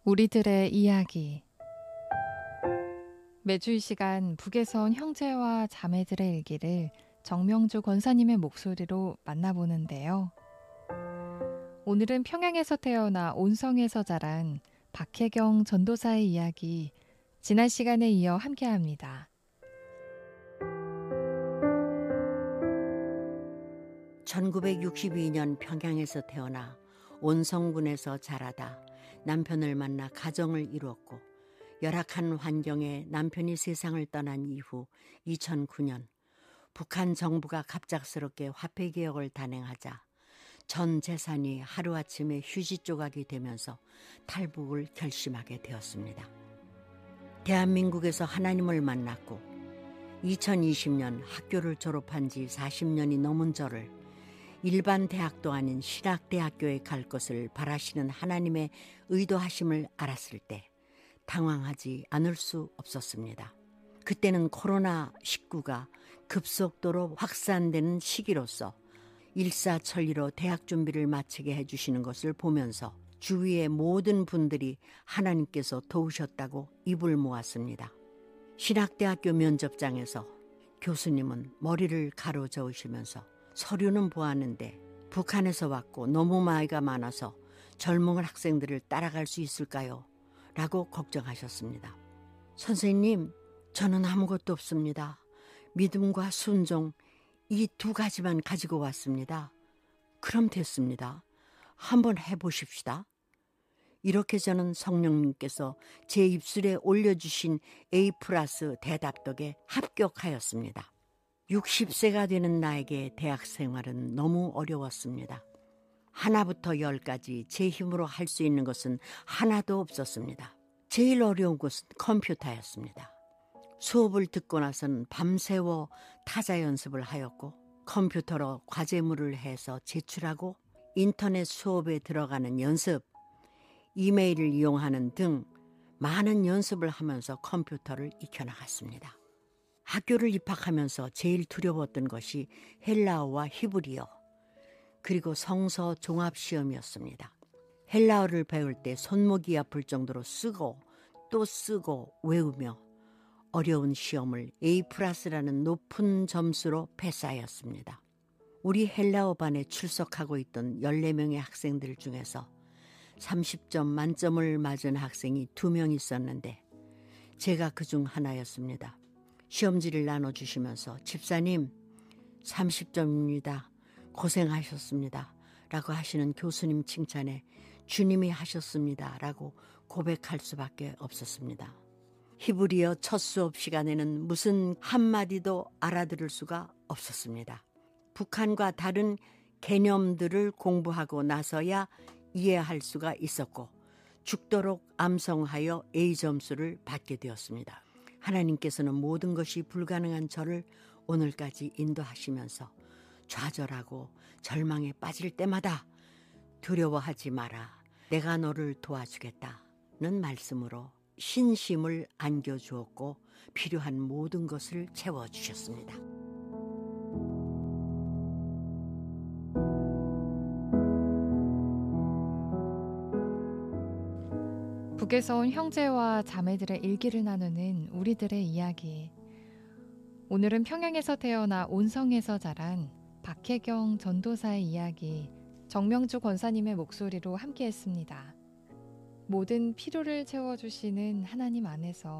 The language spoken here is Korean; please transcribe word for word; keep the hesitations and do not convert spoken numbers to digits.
우리들의 이야기. 매주 이 시간 북에서 온 형제와 자매들의 일기를 정명주 권사님의 목소리로 만나보는데요. 오늘은 평양에서 태어나 온성에서 자란 박혜경 전도사의 이야기, 지난 시간에 이어 함께합니다. 천구백육십이 년 평양에서 태어나 온성군에서 자라다 남편을 만나 가정을 이루었고, 열악한 환경에 남편이 세상을 떠난 이후 이천구 년 북한 정부가 갑작스럽게 화폐개혁을 단행하자 전 재산이 하루아침에 휴지 조각이 되면서 탈북을 결심하게 되었습니다. 대한민국에서 하나님을 만났고 이천이십 년 학교를 졸업한 지 사십 년이 넘은 저를 일반 대학도 아닌 신학대학교에 갈 것을 바라시는 하나님의 의도하심을 알았을 때 당황하지 않을 수 없었습니다. 그때는 코로나 십구가 급속도로 확산되는 시기로서 일사천리로 대학 준비를 마치게 해주시는 것을 보면서 주위의 모든 분들이 하나님께서 도우셨다고 입을 모았습니다. 신학대학교 면접장에서 교수님은 머리를 가로저으시면서 서류는 보았는데 북한에서 왔고 너무 나이가 많아서 젊은 학생들을 따라갈 수 있을까요? 라고 걱정하셨습니다. 선생님, 저는 아무것도 없습니다. 믿음과 순종, 이 두 가지만 가지고 왔습니다. 그럼 됐습니다. 한번 해보십시다. 이렇게 저는 성령님께서 제 입술에 올려주신 A 플러스 대답 덕에 합격하였습니다. 육십 세가 되는 나에게 대학 생활은 너무 어려웠습니다. 하나부터 열까지 제 힘으로 할 수 있는 것은 하나도 없었습니다. 제일 어려운 것은 컴퓨터였습니다. 수업을 듣고 나서는 밤새워 타자 연습을 하였고, 컴퓨터로 과제물을 해서 제출하고, 인터넷 수업에 들어가는 연습, 이메일을 이용하는 등 많은 연습을 하면서 컴퓨터를 익혀나갔습니다. 학교를 입학하면서 제일 두려웠던 것이 헬라어와 히브리어, 그리고 성서 종합시험이었습니다. 헬라어를 배울 때 손목이 아플 정도로 쓰고 또 쓰고 외우며 어려운 시험을 A 플러스라는 높은 점수로 패스하였습니다. 우리 헬라어 반에 출석하고 있던 열네 명의 학생들 중에서 삼십 점 만점을 맞은 학생이 두 명 있었는데 제가 그중 하나였습니다. 시험지를 나눠주시면서 집사님 삼십 점입니다. 고생하셨습니다. 라고 하시는 교수님 칭찬에 주님이 하셨습니다. 라고 고백할 수밖에 없었습니다. 히브리어 첫 수업 시간에는 무슨 한마디도 알아들을 수가 없었습니다. 북한과 다른 개념들을 공부하고 나서야 이해할 수가 있었고 죽도록 암송하여 A 점수를 받게 되었습니다. 하나님께서는 모든 것이 불가능한 저를 오늘까지 인도하시면서 좌절하고 절망에 빠질 때마다 두려워하지 마라. 내가 너를 도와주겠다는 말씀으로 신심을 안겨주었고 필요한 모든 것을 채워주셨습니다. 북에서 온 형제와 자매들의 일기를 나누는 우리들의 이야기. 오늘은 평양에서 태어나 온성에서 자란 박혜경 전도사의 이야기, 정명주 권사님의 목소리로 함께했습니다. 모든 필요를 채워주시는 하나님 안에서